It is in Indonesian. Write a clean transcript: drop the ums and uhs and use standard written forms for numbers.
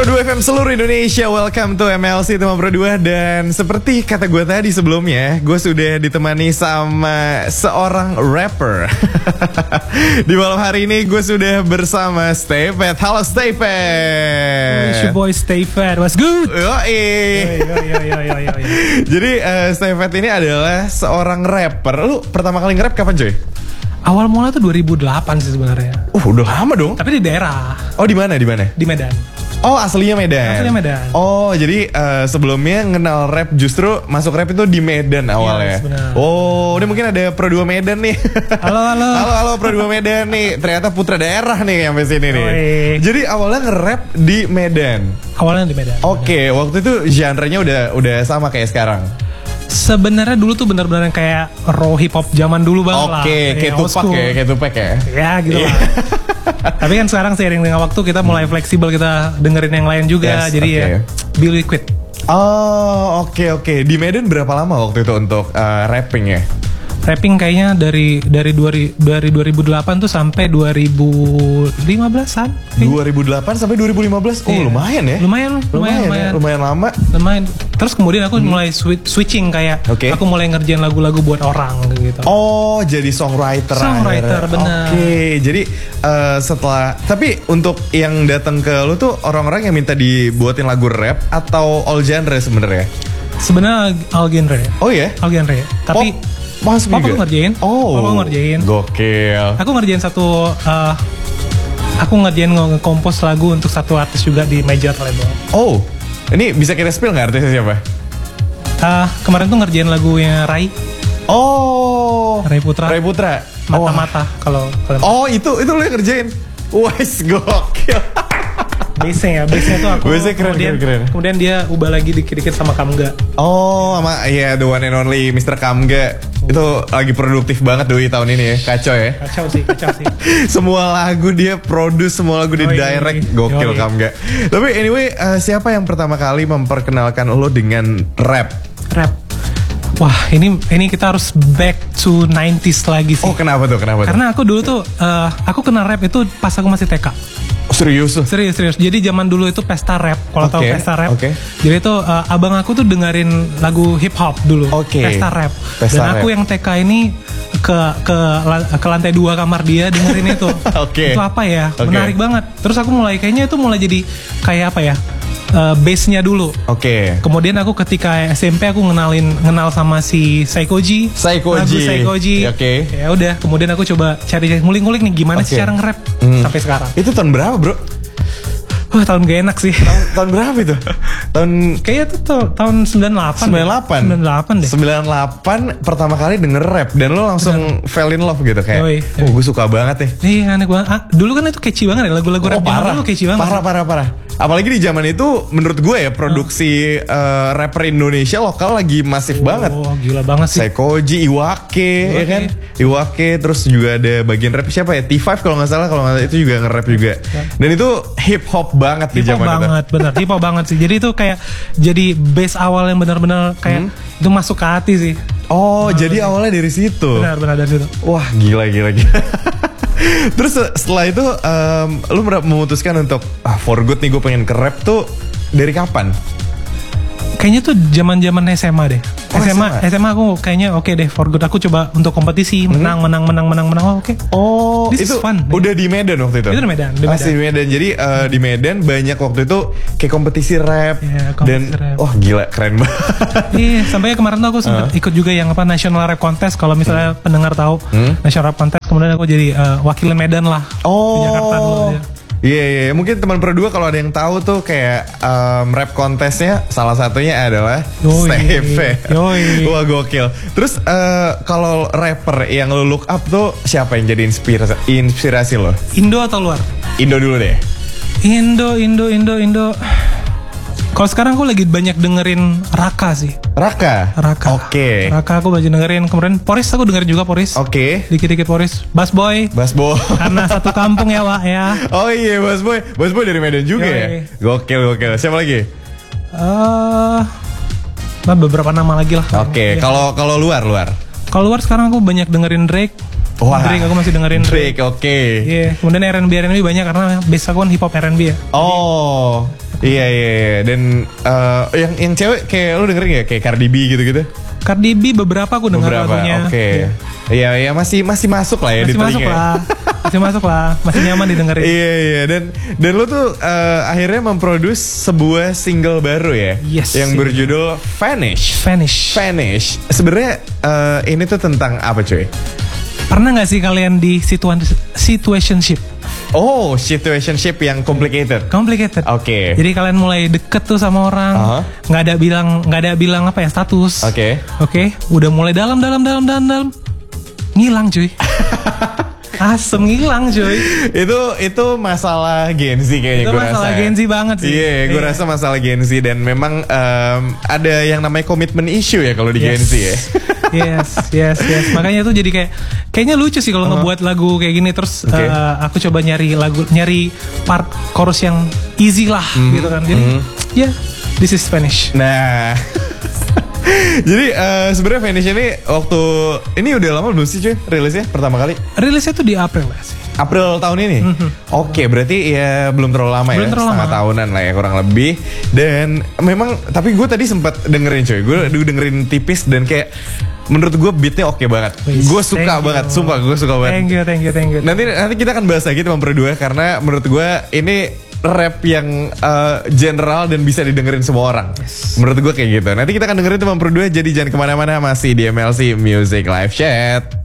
Pro 2 FM seluruh Indonesia, welcome to MLC Tema Pro 2. Dan seperti kata gue tadi sebelumnya, gue sudah ditemani sama seorang rapper. Di malam hari ini gue sudah bersama Stayfat. Halo Stayfat. It's your boy Stayfat, what's good? Jadi Stayfat ini adalah seorang rapper. Lu pertama kali nge-rap kapan coy? Awal mula tuh 2008 sih sebenarnya. Udah lama dong. Tapi di daerah. Oh di mana? Di mana? Di Medan. Oh aslinya Medan. Aslinya Medan. Oh jadi sebelumnya kenal rap justru masuk rap itu di Medan awalnya. Yes, benar. Oh ini mungkin ada Pro 2 Medan nih. Halo Pro 2 Medan nih. Ternyata putra daerah nih sampai sini nih. Jadi awalnya nge-rap di Medan. Awalnya di Medan. Oke, waktu itu genre-nya udah sama kayak sekarang. Sebenarnya dulu tuh benar-benar kayak raw hip hop zaman dulu banget lah. Oke, kayak Tupac ya. Ya gitu lah. Tapi kan sekarang seiring dengan waktu kita mulai fleksibel, kita dengerin yang lain juga. Jadi ya be liquid. Oh, oke. Di Medan berapa lama waktu itu untuk rapping ya? Rapping kayaknya dari 2008 tuh sampai 2015-an. 2008 sampai 2015. Oh, lumayan ya. Lumayan lama. Lumayan. Terus kemudian aku mulai switching kayak aku mulai ngerjain lagu-lagu buat orang gitu. Oh, jadi songwriter. Benar. Oke, jadi setelah tapi untuk yang datang ke lu tuh orang-orang yang minta dibuatin lagu rap atau all genre sebenarnya? Sebenarnya all genre. Oh ya? All genre. Tapi pop aku ngerjain. Pop aku ngerjain. Gokil. Aku ngerjain aku ngerjain nge-compose lagu untuk satu artis juga di major label. Oh, ini bisa kita spill nggak artisnya siapa? Kemarin tuh ngerjain lagunya Rai. Oh, Rai Putra. Mata-mata kalau kalian. Oh, itu lu yang ngerjain. Wes gokil. Bassnya tuh aku. Bassnya keren. Kemudian dia ubah lagi dikit-dikit sama Kamga. Oh, sama the one and only Mr. Kamga. Itu lagi produktif banget Doi tahun ini ya. Kacau ya. Kacau sih. Semua lagu dia produce, semua lagu dia direct. Gokil Kamga. Tapi anyway, siapa yang pertama kali memperkenalkan lo dengan rap? Wah, ini kita harus back to 90s lagi sih. Oh, kenapa tuh? Karena aku dulu tuh aku kenal rap itu pas aku masih TK. Serius. Jadi zaman dulu itu pesta rap. Kalau tahu pesta rap. Jadi itu abang aku tuh dengerin lagu hip hop dulu. Pesta rap. Dan aku yang TK ini ke lantai 2 kamar dia dengerin itu. Itu apa ya? Menarik banget. Terus aku mulai jadi kayak apa ya? Base-nya dulu. Kemudian aku ketika SMP aku kenal sama si Saikoji. Lagu Saikoji. Ya udah, kemudian aku coba cari ngulik-ngulik nih gimana sih cara nge-rap sampai sekarang. Itu tahun berapa, Bro? Wah, tahun gak enak sih. Tahun berapa itu? Kayaknya itu tahun 98 deh. 98 pertama kali denger rap dan lo langsung fell in love gitu kayak. Gue suka banget nih. Iya, aneh banget. Dulu kan itu catchy banget ya lagu-lagu rap dulu catchy banget. Parah. Apalagi di zaman itu menurut gue ya produksi rapper Indonesia lokal lagi masif banget. Oh, gila banget sih. Saikoji, Iwake ya kan? Iwake, terus juga ada bagian rap siapa ya? T5 kalau nggak salah itu juga nge-rap juga. Dan itu hip hop banget di zaman itu. Bener, hip hop banget sih. Jadi itu kayak jadi base awal yang benar-benar kayak itu masuk ke hati sih. Oh, jadi awalnya dari situ. Benar dari situ. Wah, gila. Terus setelah itu lu memutuskan untuk for good nih gue pengen ke rap tuh dari kapan? Kayaknya tuh zaman SMA deh. SMA aku kayaknya deh for good. Aku coba untuk kompetisi menang. Oh, this itu fun. Udah di Medan waktu itu? Itu di Medan. Masih di Medan. Jadi di Medan banyak waktu itu kayak kompetisi rap. Rap. Oh gila keren banget. Iya, sampai kemarin tuh aku sempat ikut juga yang National Rap Contest. Kalau misalnya pendengar tahu National Rap Contest, kemudian aku jadi wakil Medan lah di Jakarta dulu. Iya, mungkin teman Pro 2 kalau ada yang tahu tuh kayak rap kontesnya salah satunya adalah Stayfat. Wah gokil. Terus kalau rapper yang lo look up tuh siapa yang jadi inspirasi lo? Indo atau luar? Indo dulu deh. Indo. Kalau sekarang aku lagi banyak dengerin Raka sih. Raka. Raka aku banyak dengerin. Kemudian Poris aku dengerin juga Poris. Dikit-dikit Poris. Bass Boy. Karena satu kampung ya Wak ya. Oh iya Bass Boy dari Medan juga ya. Gokil. Siapa lagi? Beberapa nama lagi lah. Kalau luar. Kalau luar sekarang aku banyak dengerin Drake. Drake aku masih dengerin Drake. Iya. Kemudian R&B banyak karena base aku kan hip hop R&B ya. Oh. Iya. Dan yang cewek kayak lu dengerin gak? Kayak Cardi B gitu-gitu? Cardi B beberapa aku dengar lagunya. Oke. Iya masih masuk lah ya di telinga. Masih masuk lah, masih nyaman didengerin. Iya. Dan lu tuh akhirnya memproduce sebuah single baru ya, yang berjudul Vanish. Sebenarnya ini tuh tentang apa cuy? Pernah nggak sih kalian di situationship? Oh, situationship yang complicated. Oke. Jadi kalian mulai deket tuh sama orang, nggak ada bilang apa ya, status. Oke. Udah mulai dalam, ngilang cuy. Asem ngilang cuy. Itu masalah Gen Z kayaknya gue rasa. Itu masalah Gen Z banget sih. Iya, gue rasa masalah Gen Z dan memang ada yang namanya komitmen issue ya kalau di Gen Z ya. Yes. Makanya itu jadi kayaknya lucu sih kalau ngebuat lagu kayak gini terus aku coba nyari part chorus yang easy lah gitu kan. Jadi this is Spanish. Nah. Jadi sebenarnya Vanish ini waktu ini udah lama belum sih cuy rilisnya pertama kali? Rilisnya tuh di April lah sih. April tahun ini? Oke, berarti ya belum terlalu lama setengah tahunan lah ya kurang lebih. Dan memang tapi gue tadi sempat dengerin cuy, gue dengerin tipis dan kayak menurut gue beatnya oke banget. Gue suka banget, sumpah gue suka banget. Thank you. Nanti kita akan bahas lagi teman berdua karena menurut gue ini rap yang general dan bisa didengerin semua orang. Menurut gue kayak gitu. Nanti kita akan dengerin teman berdua, jadi jangan kemana-mana, masih di MLC Music Live Chat.